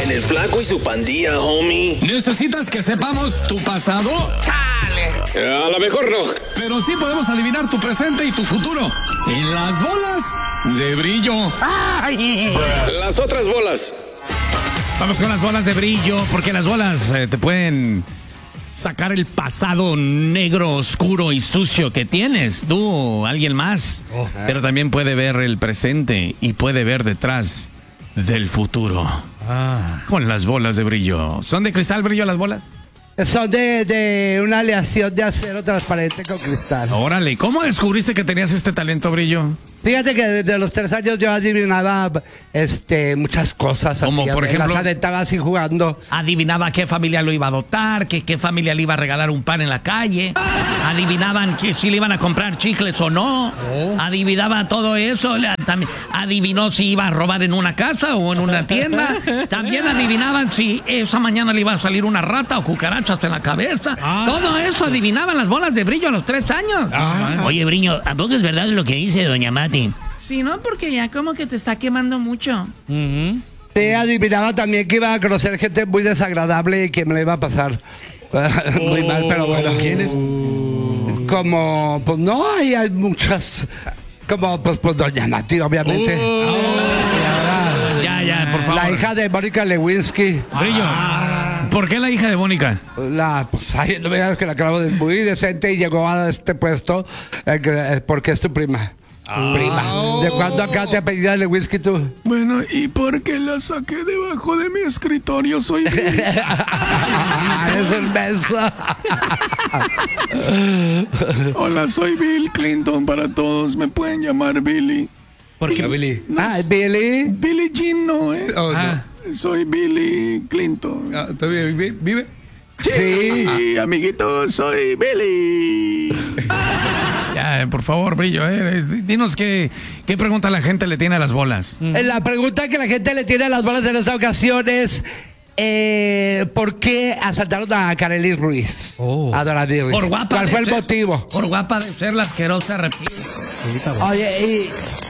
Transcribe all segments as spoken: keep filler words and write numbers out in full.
En el Flaco y su pandilla, homie. ¿Necesitas que sepamos tu pasado? ¡Chale! A lo mejor no. Pero sí podemos adivinar tu presente y tu futuro. En las bolas de brillo. ¡Ay! Las otras bolas. Vamos con las bolas de brillo, porque las bolas eh, te pueden sacar el pasado negro, oscuro y sucio que tienes, tú o alguien más. Oh, pero también puede ver el presente y puede ver detrás del futuro. Ah. Con las bolas de brillo. ¿Son de cristal brillo las bolas? Son de, de una aleación de acero transparente con cristal. Órale, ¿cómo descubriste que tenías este talento, brillo? Fíjate que desde los tres años yo adivinaba este, muchas cosas. Como así, por ejemplo, las aventaba así jugando. Adivinaba qué familia lo iba a adoptar, que qué familia le iba a regalar un pan en la calle. Adivinaban que si le iban a comprar chicles o no. Oh. Adivinaba todo eso. También adivinó si iba a robar en una casa o en una tienda. También adivinaban si esa mañana le iba a salir una rata o cucarachas en la cabeza. Ah. Todo eso adivinaban las bolas de brillo a los tres años. Ah. Oye, Brillo, ¿a poco es verdad lo que dice doña Mati? Sí, ¿no? Porque ya como que te está quemando mucho. Uh-huh. Sí, adivinaba también que iba a conocer gente muy desagradable y que me le iba a pasar muy oh, mal, pero bueno. ¿Quiénes? Como, pues no, hay, hay muchas. Como, pues, pues doña Mati, obviamente. Oh. Oh. Ya, ya, por favor. La hija de Mónica Lewinsky. Brillo. Ah. ¿Por qué la hija de Mónica? La, pues, ay, no me digas que la acabo de muy decente y llegó a este puesto eh, porque es tu prima. Ah. Prima. ¿De cuándo acá te apellidas de whisky tú? Bueno, ¿y por qué la saqué debajo de mi escritorio? Soy Billy. Es el beso. Hola, soy Bill Clinton para todos. Me pueden llamar Billy. ¿Por qué Billy? No, ah, Billy. Billy Jean no, ¿eh? Oh, ah, no. Soy Billy Clinton. Ah, ¿todavía vive? ¿Vive? Sí, sí, amiguito, soy Billy. Ya, por favor, Brillo, eh, dinos qué, qué pregunta la gente le tiene a las bolas. Mm. La pregunta que la gente le tiene a las bolas en esta ocasión es eh, ¿por qué asaltaron a Karely Ruiz? Oh. A Doranis Ruiz. Por guapa. ¿Cuál fue el ser, motivo? Por guapa de ser la asquerosa reptil. Oye, y...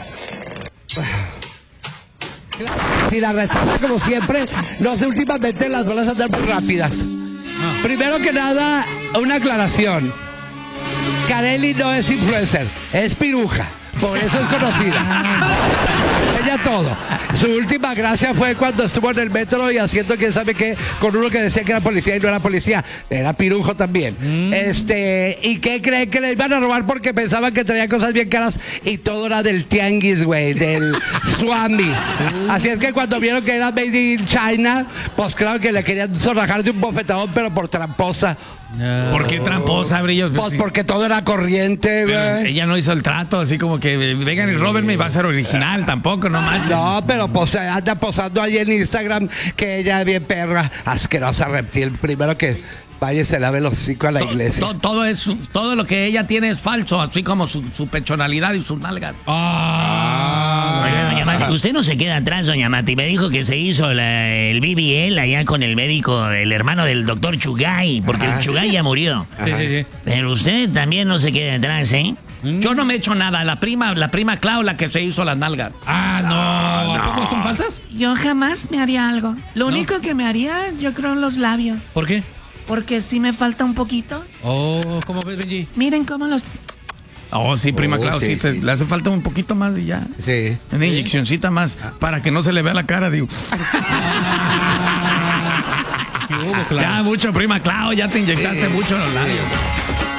Si la respuesta, como siempre, no sé, últimamente las bolas andan muy rápidas. Ah. Primero que nada, una aclaración. Karely no es influencer, es piruja. Por eso es conocida. Ella todo. Su última gracia fue cuando estuvo en el metro y haciendo quién sabe qué con uno que decía que era policía y no era policía. Era pirujo también. Mm. Este, ¿y qué creen que le iban a robar? Porque pensaban que traía cosas bien caras y todo era del tianguis, güey, del Swami. Uh. Así es que cuando vieron que era made in China, pues claro que le querían zorrajar de un bofetadón, pero por tramposa. No. ¿Por qué tramposa, Brillo? Pues porque todo era corriente, güey. Ella no hizo el trato, así como que vengan y róbenme y va a ser original, tampoco, no manches. No, pero pues anda posando ahí en Instagram que ella es bien perra, asquerosa reptil. Primero que vaya y se lave los hocico a la to, iglesia. To, todo, es, todo lo que ella tiene es falso, así como su, su pechonalidad y sus nalgas. Ah. Oiga, doña Mati, usted no se queda atrás, doña Mati. Me dijo que se hizo la, el B B L allá con el médico, el hermano del doctor Chugay, porque Ajá. el Chugay ya murió. Sí, sí, sí. Pero usted también no se queda atrás, ¿eh? Yo no me he hecho nada. La prima, la prima Clau, la que se hizo las nalgas. Ah, no. Ah, ¿A no. poco son falsas? Yo jamás me haría algo. Lo ¿No? único que me haría, yo creo, los labios. ¿Por qué? Porque sí me falta un poquito. Oh, ¿cómo ves, Benji? Miren cómo los... Oh, sí, prima Oh, Clau, sí, sí, te, sí, le hace falta un poquito más y ya. Sí. Una inyeccioncita más Ah. para que no se le vea la cara, digo. Ya, mucho, prima Clau, ya te inyectaste sí. mucho en los labios.